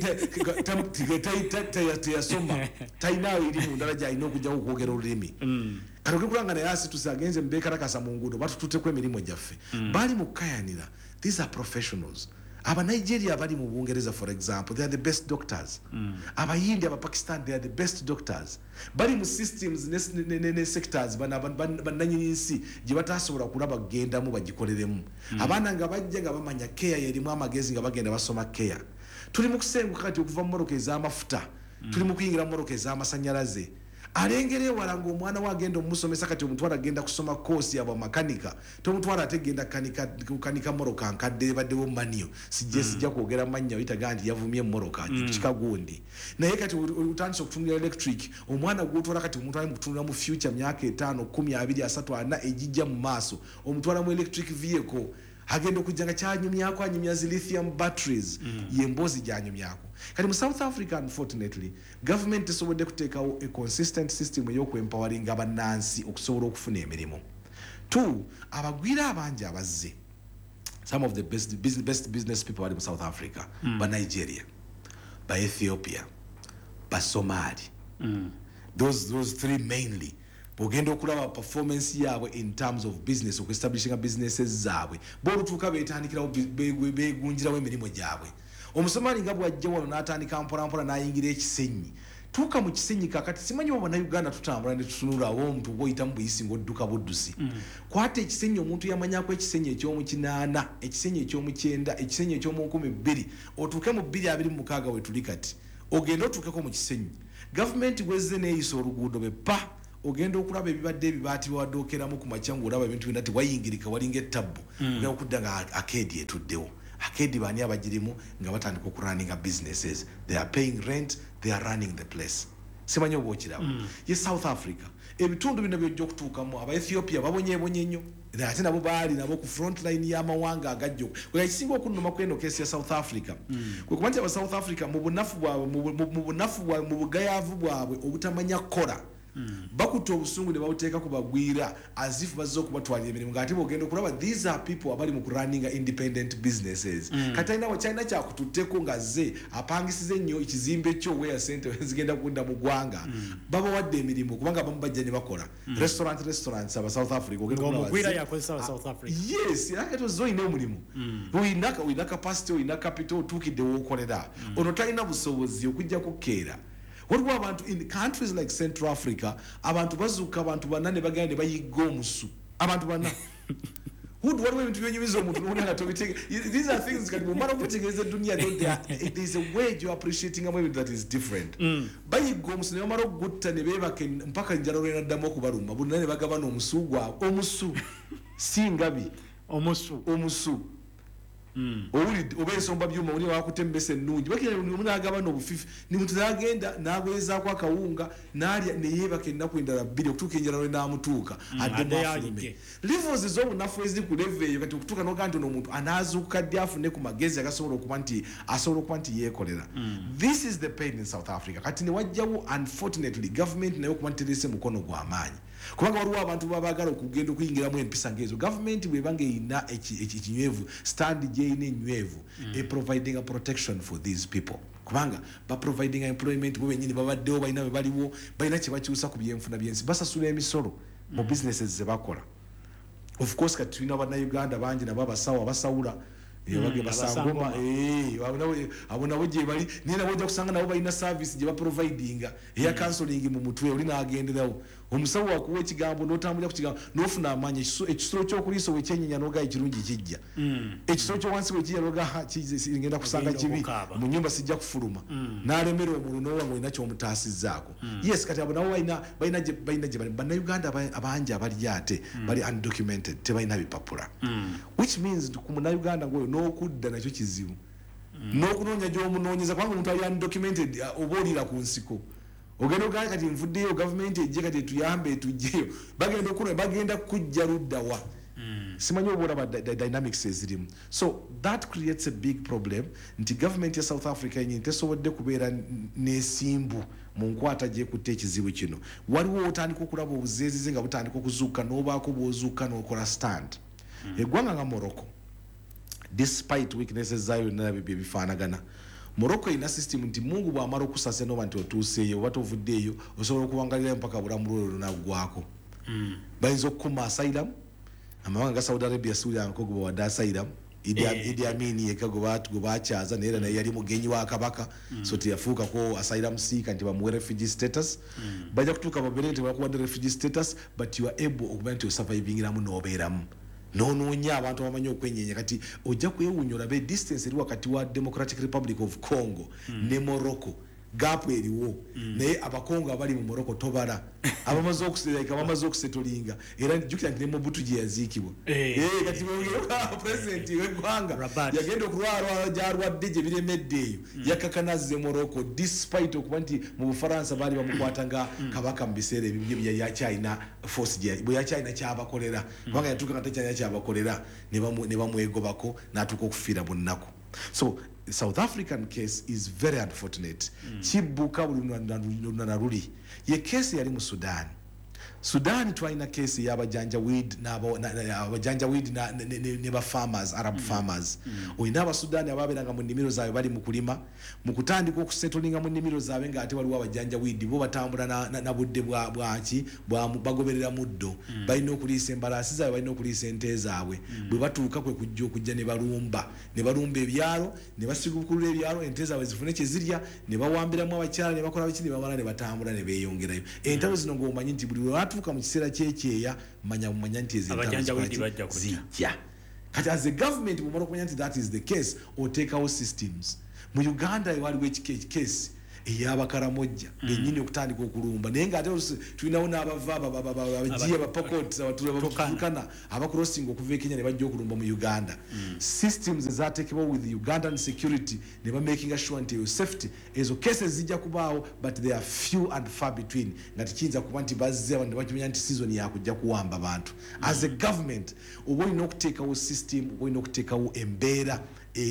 teyasoma talinaawo eri mu ndala gy'alina okujjako okwogera olulimi kati ogekulanga naye asituse agenze mubeekarakasa mu nguudo batututteko emirimu gyaffe baali mu kukayanira these are professionals aba Nigeria bali mu Bungereza for example they are the best doctors mm. aba India aba Pakistan they are the best doctors bali mu systems ne, ne, ne, ne sectors bana bananyinsi gye batasobola kulaba genda mu bagikoleremu mm. abana nga bajja nga bamanya care yerimu amagezi nga bagenda basoma care tuli mu kusenguka kati okuva mu moroka ez'amafuta mm. tuli mu kuyingira mu moroka ez'amasannyalaze alengere walanga omwana wagenda omusomesa kati omutwala agenda kusoma course yaba makanika tomutwala ategenda kanika kanika moroka nkadde baddewo maniyo sijje sijja kwogera manya oyita gandi yavumye moroka mm. kikagundi naye kati utandise okutunira electric omwana gwotwala kati omutwala mu kutunira mu future myaka etaano kumi abiri asatu ana ejijja mu maaso omutwala mu electric vehicle agenda okujjanga kyanyumyako anyumya zi lithium batteries mm. yembozi gyanyumyako kati mu South Africa unfortunately government esobodde kuteekawo a consistent system ey'okwempowering abannansi okusobola okufuna emirimu two abagwira abangi abazze some of the best, best, best business people bali mu South Africa mm. ba Nigeria ba Ethiopia ba Somali mm. those, those three mainly bogenda okulaba performance yaabwe in terms of business okuestablishing businesses zaabwe bolutuuka beetandikirawo beegunjirawo emirimu gyabwe omusomali nga bwajja wano n'atandika mpolampola n'ayingira ekisenyi tuuka mu kisenyi kakati simanyi oba Uganda tutambula ne tutunulawo omuntu bw'oyita mu buyisi ng'odduka buddusi mm. kwata ekisenyi omuntu yamanyako ekisenyi eky'omukinaana ekisenyi eky'omukyenda ekisenyi eky'omu nkumi bbiri otuuke mu bbiri abiri mu mukaaga we tuli kati ogenda otuukeko mu kisenyi gavumenti gwezze neeyisa oluguudo be pa ogenda okulaba ebibadde ebibati wadokeramu ku macyangu olaba ebintu bina tewayingirika walinga ettabu ogenda okudda nga Arcade etuddewo. Arcade bani abagirimu nga batandika okurunninga businesses, they are paying rent, they are running the place. Simanyi oba okiraba ye South Africa ebitundu bino byojja okutuukamu aba Ethiopia babonyeebonye nnyo ate nabo baali nabo ku front line y'amawanga agajjo kwe kisinga okunnuma kweno kesi ya South Africa kwe kuba nti aba South Africa mu bunafu bwabwe mu bunafu bwabwe mu bugayaavu bwabwe obutamanya kola bakuta obusungu ne bawuteeka ku bagwira as if bazze okubatwalira emirimu ng'ate bw'ogenda okulaba these are people abali mu kurunning independent businesses kati alina China kyakututteko nga ze apangisize ennyo ekizimbe kyo where sente zigenda kunda mu ggwanga babawadde emirimu kubanga bamu bajja ne bakola restaurant restaurants aba South Africa ogenda omugwira yakozesa South Africa yes yakato zoine omulimu uyinaka uyinaka capacity uyinaka capital tukidde wokolera ono talina busobozi okujja kukeera. What were abantu in countries like Central Africa abantu bazuka abantu banane bagenda bayiga omusu abantu bana who do what to use omuntu n'olina tobitege. These are things that no matter what it is the dunia don't there it is a way you are appreciating a way that is different bayiga omusu ne bamala okugutta ne beebaka mpaka njala olwena ddamu okubaluma bunane bagabana omusu gwabwe omusu singabi omusu omusu owulidde oba ensomba byuma oli wakutembesa ennungi bakira omuntu agabana obufifi ni muntu agenda n'agwezaako akawunga n'alya ne yeebaka ennaku endala bbiri okutuuka enjala lwe n'amutuuka adde afulume levels ez'obunafu eziri ku leve eyo kati okutuuka n'oga nti ono omuntu anaazuuka ddi afune ku magezi agasobola okuba nti asobola okuba nti yeekolera. This is the pain in South Africa. Kati ne wajjawo unfortunately government nayo okuba nti terese mukono gw'amaanyi kubanga waliwo abantu babagala okugenda okuyingiramu empisa ng'ezo gavumenti bwebanga eyina ekinywevu stand gyeyina enywevu e providing a protection for these people kubanga ba providing employment bo bennyini babaddewo balina bwe baliwo balina kye bakyusa ku byenfuna byensi basasula emisolo mu businesses ze bakola. Of course kati tulina bannayuganda bangi nabo abasawo abasawula yabage basangoma eh abo nabo gye bali nina bojja kusanga nabo balina service gye ba providing ya counseling mu mutwe oli naagenderawo omusawo wakuwa ekigambo n'otambulira ku kigambo n'ofuna amaanyi ekisolo ky'okuliisa we kyenyenya n'oga ekirungi kijja ekisolo ky'owansi we kijja n'oga ngenda kusanga kibi mu nnyumba sijja kufuluma n'alemera omulu n'owa ng'olina ky'omutaasizzaako. Yes kati abo nabo balina balina gye balina gye bali bannayuganda abangi abali ate bali undocumented tebalina bipapula which means ku munnayuganda ng'oyo n'okudda nakyo kizibu n'okunoonya gy'omunoonyeza kubanga omuntu ali undocumented oba oliira ku nsiko ogenda ogamba kati nvuddeyo gavumenti ejje kati etuyambe etujjeyo bagenda okuna bagenda kujja luddawa simanyi oba olaba dynamics ezirimu. So that creates a big problem nti government ya South Africa yenyini tesobodde kubeera n'esimbu mu nkwata gyekutte ekizibu kino. Waliwo otandika okulaba obuzeezize nga butandika okuzuuka n'obaako bw'ozuuka n'okola stand. Eggwanga nga Morocco despite weaknesses zaayo nabyo bifaanagana Morocco ina system nti Mungu bw'amala okusasa no bantu otuuseeyo oba tovuddeeyo osobola okubangalira mpaka bulamu lwo lunaggwako bayinza okukuma asylum amawanga ga Saudi Arabia Suri ankogo wadde asylum Idi Amin yeka go bakyaza naye naye yali mugenyi wa kabaka so teyafuuka ko asylum seeker nti bamuwe refugee status bajja kutuuka babeere nti bakuwadde refugee status but you are able okuba nti osurvivingiramu n'obeeramu n'onoonya abantu bamanyi okwenyenya kati ojja kwewuunya olabe distance eri wakati wa Democratic Republic of Congo ne Morocco gap eriwo naye abakongo abali mu Morocco tobala abamaze okusereka abamaze okusetolinga era jukira nti ne Mobutu gye yaziikibwa eh kati president w'eggwanga yagenda okulwalwa gyalwadde gye biremeddeeyo yakakanaze Morocco despite okuba nti mu Bufaransa baali bamukwata nga kabaka mu biseera ebyo bya ya China force gye bwe ya China kyabakolera kubanga yatuuka nga China kyabakolera ne bamwegobako n'atuuka okufiira mu nnaku. So the South African case is very unfortunate. Chibuka na ruli. Ye case yali mu Sudan. Sudan twaina case ya abajanjaweed na abajanjaweed na ne ba farmers Arab farmers. Oyina aba Sudan ababeranga mu nnimiro zaabwe bali mu kulima mu kutandika okusettlinga mu nnimiro zaabwe nga ate waliwo abajanjaweed bo batambula na budde bwa bwaki bagoberera muddo balina okuliisa embalaasi zaabwe balina okuliisa ente zaabwe bwe batuuka kwe kujja okujja ne balumba ne balumba ebyalo ne basigukulula ebyalo ente zaabwe zifune kye zirya ne bawambiramu abakyala ne bakola biki ne bamala ne batambula ne beeyongerayo entalo zino ng'omanyi nti buli atuuka mu kiseera kyekyeya manya mumanya nti ezijja kati as a government bumala okumanya nti that is the case oteekawo systems mu Uganda waliwo ekikeesi eyabakaramojja benyini okutandika okulumba naye nga ate tulinawo n'abava abagiye abapokot abatukana abacrossing okuva e Kenya ne bajja okulumba mu Uganda systems ezateekebwa with Ugandan security ne bamaking sure nti safety ezo cases zijja kubaawo but they are few and far between nga tekiyinza kuba nti bazze abantu bakimanya nti season yakujja kuwamba abantu as a government oba olina okuteekawo system oba olina okuteekawo embeera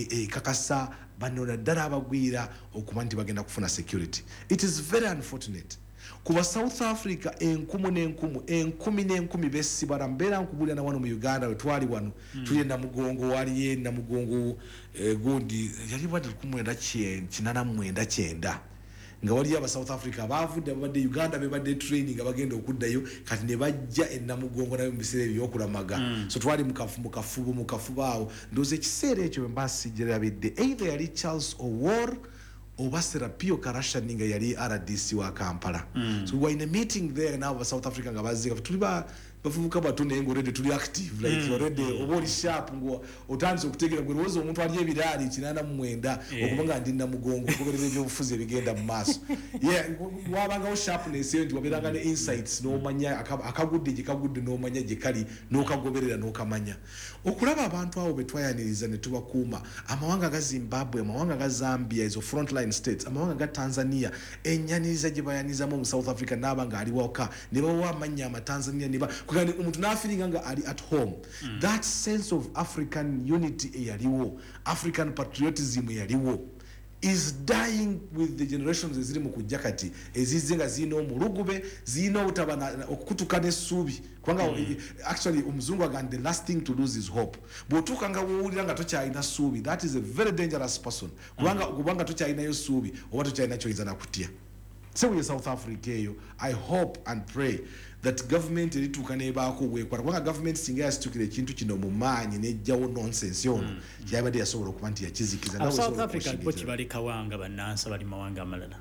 ekakasa banona ddala abagwira okuba nti bagenda kufuna security. It is very unfortunate kuba South Africa enkumu n'enkumu enkumi n'enkumi besibala mbeera nkubulira na wano mu Uganda wetwali wano mm. tuli na mugongo waliye na mugongo eh, gundi yali bwadde kumwenda kinana mwenda kyenda nga wali aba South Africa bavudde babadde Uganda bebadde training abagenda okuddayo kati ne bajja ennamugongo nayo mu biseera ebyokulamaga mm. so twali mukafu mukafubu mukafubaawo ndoze ekiseera ekyo mbasi jirabidde either yali Charles Owor oba Serapio Karasha ninga yali R D C wa Kampala mm. so we were in a meeting there now South Africa nga bazika tuli ba bafubuka batune ngo already tuli active like mm. already oboli sharp ngo otanze okutegera ngo rozo omuntu ali ebirali kinana mu mwenda yeah. okubanga ndi na mugongo kuberere byo bufuze bigenda mu maso yeah wabanga o sharpness yendi wabiranga ne insights no manya akagudde gikagudde no manya gikali no kagoberera no kamanya okulaba abantu abo betwayaniriza ne tubakuuma amawanga ga Zimbabwe amawanga ga Zambia izo frontline states amawanga ga Tanzania enyaniriza gibayaniza mu South Africa nabanga ali waka ne bawa manya ama Tanzania ne ba kugani umuntu na feeling nga ali at home mm. that sense of African unity eyaliwo African patriotism eyaliwo is dying with the generations eziri mu kujjakati ezizenga zino mulugube zino utabana okutukane subi kwanga mm. actually umzungu agand the last thing to lose is hope botuka nga wuulira nga tocha ina subi that is a very dangerous person kwanga mm. kubanga tocha ina yo subi oba tocha ina choiza na kutia. So we South Africa yo I hope and pray that government elitukane baako wekwa kwanga government singa yasitukire kintu kino mu maanyi nejjawo nonsense yono mm. yabade yasobola okuba nti yakizikiza na South Africa bo kibaleka wanga banansa bali mawanga amalala.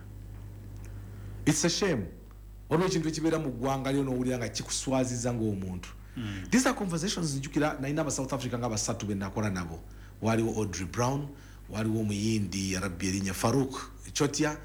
It's a shame olwo kintu ekibera mu gwanga lyo n'owulira nga kikuswaziza ng'omuntu mm. These are conversations njukira na ina South Africa nga basatu benakola nabo waliwo Audrey Brown waliwo muyindi Rabbi Elinya Farouk Chotia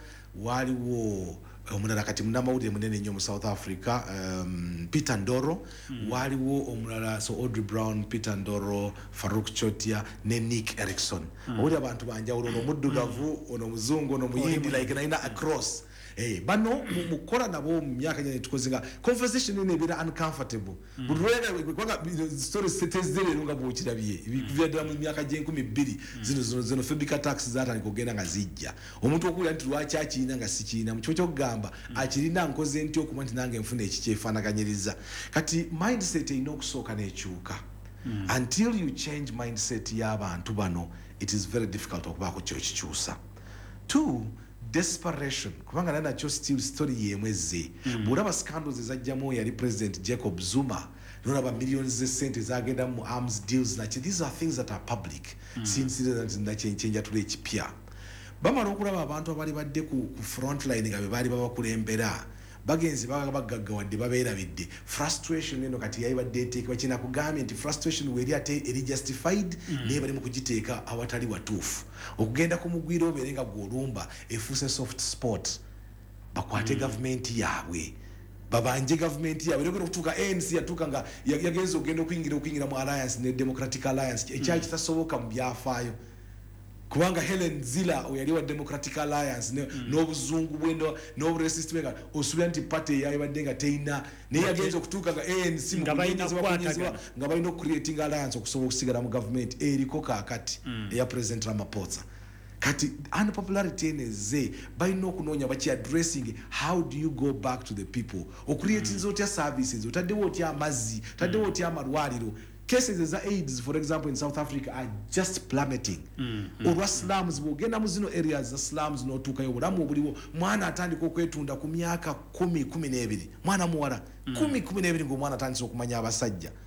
waliwo omulala kati munamawulire munene nnyo mu South Africa um, Peter Ndoro mm. waliwo omulala so Audrey Brown Peter Ndoro Farouk Chotia ne Nick Erickson mm. owuli abantu banjawulo ono muddugavu ono muzungu ono muyindi oh, like naina across eh bano mukola nabo mu myaka nyine tukozinga conversation ine bira uncomfortable bulwega kwanga stories setezere lunga bukirabye bikuvya mu myaka je nkumi bbiri zino zino xenophobic attacks zata nikogenda nga zijja omuntu okulya nti lwachi akina nga sikina mu cyo kugamba akirina nkoze nti okuma nti nange mfune ekikyefanaganiriza kati mindset ino kusoka nechuka mm. until you change mindset y'abantu bano it is very difficult okuba ko kyo kikyusa. Two, desperation kubanga nana cho still story yemweze mm. bulaba scandals ezajjamo yali president Jacob Zuma nolaba millions ze sente zagenda mu arms deals na these are things that are public mm. since that nda change tule ekipya bamala okulaba abantu abali badde ku, ku front line nga bali babakulembera bagenzi baga bagaggawadde babeera bidde frustration eno kati yayi badde tekwa kina kugambye nti frustration weri ate eri justified mm. ne bali mu kugiteeka awatali watuufu okugenda ku mugwiro oberenga gwolumba efuse soft sport bakwate mm. government yaabwe babanje government yaabwe lero kutuka A N C yatuka nga yagenzo ogenda okuyingira okuyingira mu alliance ne Democratic Alliance ekyaji mm. kitasoboka mu byafaayo kubanga Helen Zilla oyali wa Democratic Alliance ne mm. n'obuzungu bwendo n'oburesist wenga osubira nti party yayi badenga teina ne yagenzo kutuka nga A N C mu kunyezwa nga balino creating alliance okusobola okusigala mu government eriko kakati mm. ya President Ramaphosa kati unpopularity neze balino okunonya bachi addressing how do you go back to the people o creating mm. zotya services otaddewo otya amazi otaddewo otya amalwaliro. Cases as AIDS, for example, in South Africa are just plummeting. Mm, mm, Olwa slums bogenda mu zino areas za slums no tuka yo bulamu obuliwo mwana atandika okwetunda ku myaka kumi kumi n'ebiri mwana muwala mm. kumi kumi n'ebiri ngo mwana atandika okumanya abasajja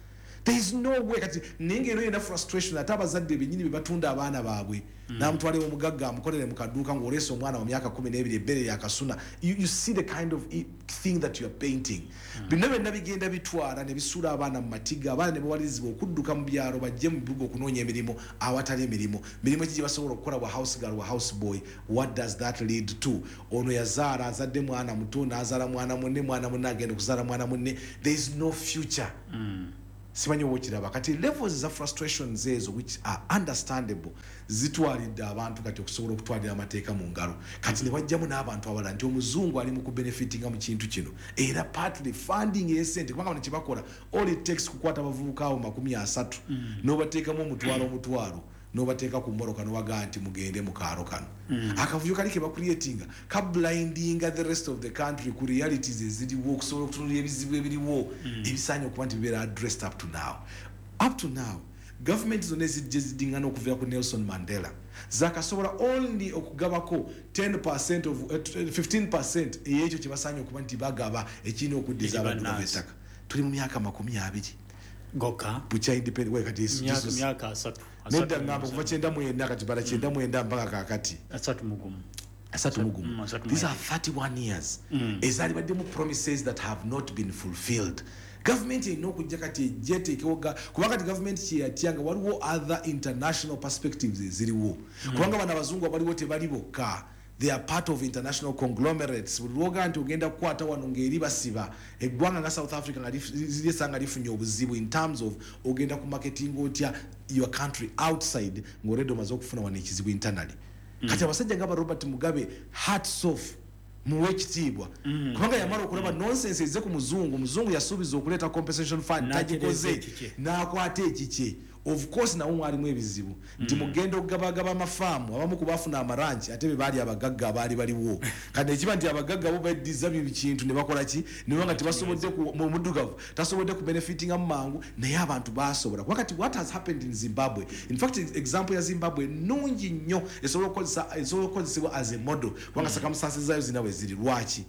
There is no way kati nengero ina frustration ate abazadde benyini bebatunda abaana baabwe mm. namutwale omugagga amukolere mu kaduuka ng'oleese omwana wa myaka kumi n'ebiri ebbere yakasuna. You, you see the kind of thing that you are painting. mm. bino byonna bigenda bitwala ne bisuula abaana mu matiga, abaana ne bawalirizibwa okudduka mu byalo bajje mu bibuga okunoonya emirimu awatali emirimu. Mirimu ki gye basobola okukola wa house girl wa house boy? What does that lead to? Ono yazaala azadde mwana muto n'azaala mwana munne, mwana munne agenda okuzaala mwana munne. There is no future. mm. Simanyi wokiraba kati levels za frustrations ezo which are understandable zitwalidde abantu kati okusobola okutwalira amateeka mu ngalo kati ne wajjamu n'abantu abala nti omuzungu ali mu kubenefitinga mu kintu kino era partly funding ey'essente kubanga bano kyebakola all it takes kukwata abavubuka abo makumi asatu mm. n'obateekamu omutwalo omutwalo n'obateeka ku mmoroka n'owagaa nti mugende mu kaalo kano. mm. akavuyo kali ke bakuliyetinga ka blindinga the rest of the country ku realities eziriwo okusobola okutunulira ebizibu ebiriwo mm. ebisaanye okuba nti bibeera addressed up to now. Up to now government zonna ezijje zidingana okuviira ku Nelson Mandela zakasobola only okugabako ten percent of uh, fifteen percent ey'ekyo kye basaanye okuba nti bagaba ekirina okuddiza abantu b'ettaka. Tuli mu myaka makumi abiri goka bukya independent way kati myaka asatu nedda ngamba kuva kyenda mu mwenda kati bala kyenda mu mwenda mpaka kakati asatu mugumu asatu mugumu. These are thirty-one years mm. ezali baddemu promises that have not been fulfilled. Government erina okujja kati ejje tekewoga kubanga kati government kyeyatyanga waliwo other international perspectives eziriwo mm. kubanga bano abazungu abaliwo tebali bokka. They are part of international conglomerates. Buloga nti ogenda kukwata wano ng'eri basiba eggwanga nga South Africa nga lyesanga lifunye obuzibu in terms of ogenda ku marketing otya your country outside ng'oredde omaze okufuna wano ekizibu internally. mm. kati abasajja nga ba Robert Mugabe hats off muwe ekitiibwa mm. kubanga yamala okulaba nonsense eze ku muzungu. Muzungu yasuubiza okuleeta compensation fund tagikoze n'akwata ekikye. Of course nawo mwalimu ebizibu nti mugenda okugabagaba amafaamu abamu ku bafuna amaranchi ate be baali abagagga abaali baliwo kandi ekiba nti abagagga bo baddiza byo bikintu ne bakola ki ne banga tebasobodde mu muddugavu tasobodde ku benefitinga mu mangu naye abantu basobola wakati what has happened in Zimbabwe. In fact example ya Zimbabwe nungi nnyo esobola okukozesa esobola okukozesebwa as a model kubanga circumstances zayo zinawe ziri lwaki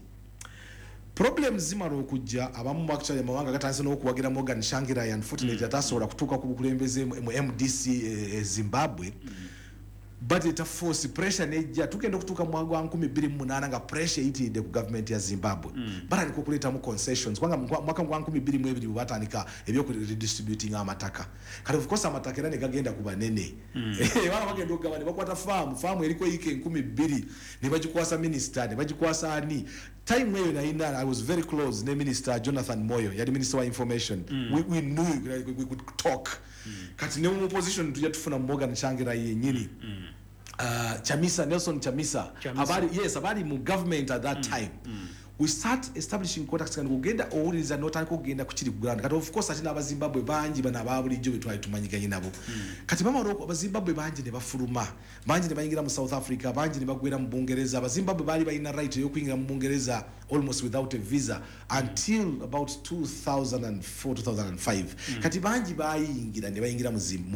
problems zimala okujja abamu actually amawanga gatandise n'okuwagira Morgan Tsvangirai unfortunately mm. atasobola kutuuka ku bukulembeze mu M D C e, e, Zimbabwe mm. but it a force pressure nejja tugenda okutuuka mu mwaka wa nkumi bbiri mu munaana nga pressure eyitiridde ku government ya Zimbabwe mm. batandika okuleetamu concessions kubanga mwaka wa nkumi bbiri mu ebiri batandika ebyoku redistributing amataka kale of course amataka era ne gagenda ku banene mm. bana bagenda okugaba ne bakwata farm farm eriko yike enkumi bbiri ne bagikwasa minister ne bagikwasa ani time eyo naina I was very close ne minister Jonathan Moyo yali minister wa information mm. we, we knew we, we could talk mm. kati ne mu opposition tujja tufuna Morgan Tsvangirai yenyini mm. uh, Chamisa Nelson Chamisa, Chamisa. Abali, yes abali mu government at that mm. time mm. we start establishing contacts and kugenda owuliriza n'otandika okugenda kukiri ku ground kati of course ate n'abazimbabwe bangi bano ababulijjo be twali tumanyiganye nabo mm. kati bamala abazimbabwe bangi ne bafuluma bangi ne bayingira mu South Africa bangi ne bagwera mu Bungereza. Abazimbabwe baali balina right ey'okuyingira mu Bungereza almost without a visa until mm. about two thousand four two thousand five mm. kati bangi bayingira ne bayingira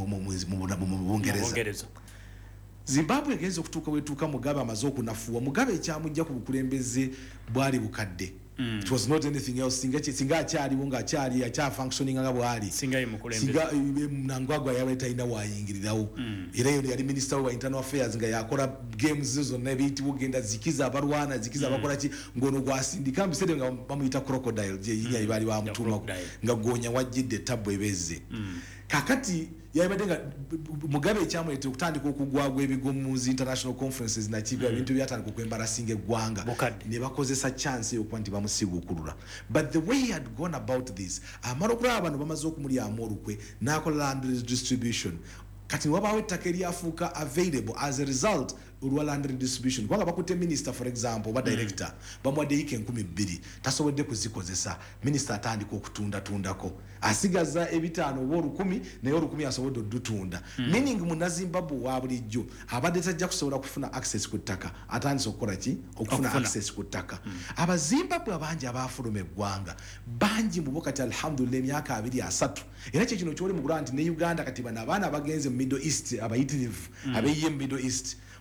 mu Bungereza. Zimbabwe egenze okutuuka wetuuka Mugabe amaze okunafuwa. Mugabe ekyamujja ku bukulembeze bwali bukadde. Mm. It was not anything else. Singa singa akyaliwo nga akyali akya functioning nga bwali. Singa yimukulembeze. Singa Mnangagwa yaweta ina wayingirirawo. Mm. Era yo yali minister wa internal affairs nga yakola games zo zonna ebiyitibwa genda zikiza abalwana zikiza mm. abakola ki ngono gwasindika mbisede nga bamuyita crocodile je yinya ibali wa mutuma nga gonya wajjidde tabwe ebeze. Mm. Kakati yabadde nga Mugabe ekyamulete okutandika okugwagwa ebigo mu international conferences na kibi ebintu byatandika okwembarasinga eggwanga ne bakozesa chance yokuba nti bamusiguukulula. But the way he had gone about this amala okulaba bano bamaze okumulyamu olukwe n'akola land distribution kati wabaawo ettaka eryafuuka available as a result olwa land redistribution kubanga bakutte minister for example ba director mm. bamuwadde yike enkumi bbiri tasobodde kuzikozesa minister atandika okutundatundako asigaza ebitaano oba olukumi naye olukumi asobodde oddutunda mm. meaning munazimbabwe wa bulijjo abadde tajja kusobola kufuna access ku ttaka atandise okukola ki okufuna access ku ttaka mm. abazimbabwe abangi abaafuluma eggwanga bangi mu bo kati alhamdulillah emyaka abiri asatu era kye kino kyoli mu kulaba nti ne Uganda kati bano abaana abagenze mu Middle East abayitirivu mm. abeyiye mu Middle East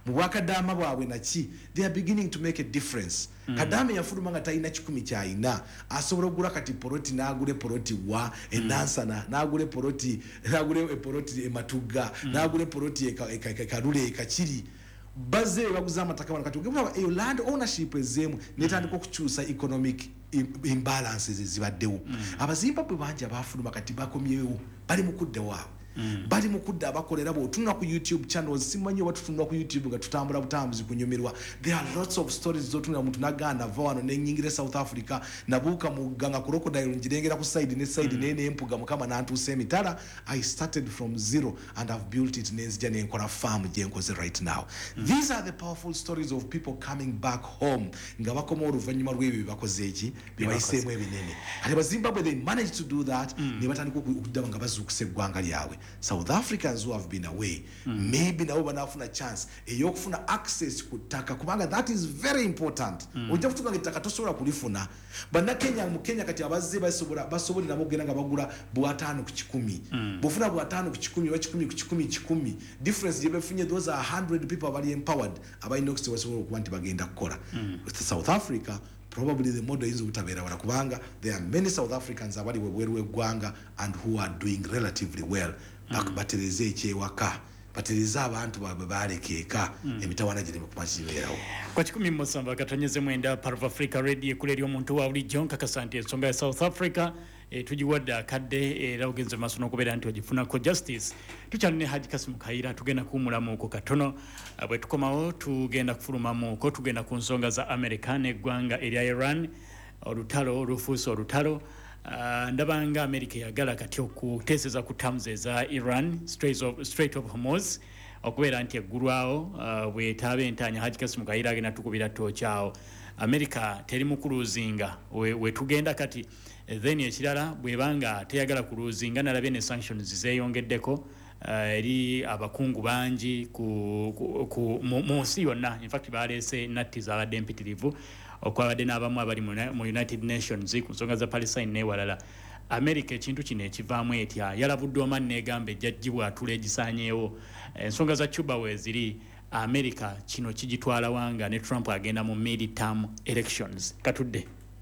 Muwakadama bwabwe naki they are beginning to make a difference. Mm. Kadame yafuluma nga talina kikumi kyayina asobola okugula kati poroti n'agule poroti wa enansana mm. n'agule poroti n'agule poroti ematuga mm. n'agule poroti ekalule ekakiri baze baguza amataka bano kati ogeba eyo land ownership ezemu netandika okukyusa economic imbalances ezibaddewo mm. abazimbabwe bangi abafuluma kati bakomyewo bali mu kudda waabwe Mm. bali mukudda abakolera bo tunna ku YouTube channels simanyi watutunna ku YouTube nga tutambula butambuzi kunyumirwa. There are lots of stories zotunna muntu nagana vano nenyingire South Africa nabuka mu ganga ku crocodile njirengera ku side ne side mm. nene empuga mukama nantu semitala. I started from zero and I've built it nenzija nenkora farm jenkoze right now. Mm. These are the powerful stories of people coming back home nga bakoma oluvanyuma lw'ebyo bakoze eki bibayisemu ebinene. Ati Zimbabwe they managed to do that mm. ne batandika okudaba nga bazukuse gwanga lyawe. South Africans who have been away mm. maybe nabo banafuna chance eyokufuna access kutaka kubanga that is very important. Mm. Ojja kutuka ngitaka tosobola kulifuna bana Kenya mu Kenya kati abazze basobola basobolera nabo genda bagula bwatano ku kikumi mm. bufuna bwatano ku kikumi wa kikumi ku kikumi kikumi difference je befunye those are one hundred people bali empowered abayina okusobola okubanti bagenda kukola. Mm. With South Africa probably the model is utabera wala kubanga there are many South Africans abali webwerwe gwanga and who are doing relatively well. Mm. Batereze ekyewaka batereze abantu babe balekeka mm. emitawana giri mu kumaziberawo kwa kikumi Mosamba katonyeze mwenda Parva Africa Radio kuleri omuntu wa uli John kakasante ensonga ya South Africa e, tujiwadda kadde era ogenze maso n'okubeera nti ogifuna ko justice tukyaline Haji Kasimu Kaira tugenda kuwumulamu ko katono bwe tukomawo tugenda kufulumamu ko tugenda ku nsonga za America n'eggwanga erya Iran olutalo olufuusa olutalo. Uh, ndabanga America yagala kati okuteeseza ku terms eza Iran Strait of, Strait of Hormuz okubeera nti eggulwawo uh, bwetaabe entanya Haji Kasimu Kaira agenda tukubira tookyawo America teri mu kuluzinga we, we tugenda kati then ekirala bwebanga teyagala kuluzinga nalabye ne sanctions zeeyongeddeko uh, eri abakungu bangi ku, ku, ku mu nsi yonna in fact baleese natti zabadde mpitirivu okwabadde n'abamu abali mu United Nations ku nsonga za Palestine n'ewalala. America ekintu kino ekivaamu etya yalabuddwa omani n'egamba ejjajjibwa atula egisaanyeewo ensonga za Cuba weeziri America kino kigitwala wanga ne Trump agenda mu mid-term elections katudde.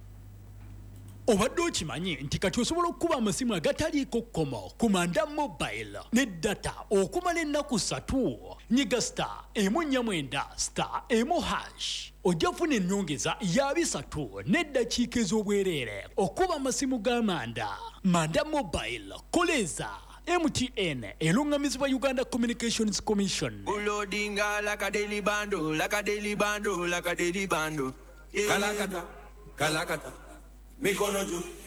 Obadde okimanyi nti kati osobola okukuba amasimu agataliiko kkomo ku Manda Mobile ne data okumala ennaku ssatu nyiga star emu nnya mwenda star emu hash ojja kufuna ennyongeza ya bisatu n'eddakiika ez'obwereere okuba amasimu ga Manda. Manda Mobile koleza M T N elungamizibwa Uganda Communications Commission. Ulodinga like a daily bando, like a daily bando, like a daily bando. Yeah. Kalakata, kalakata. Mikono juu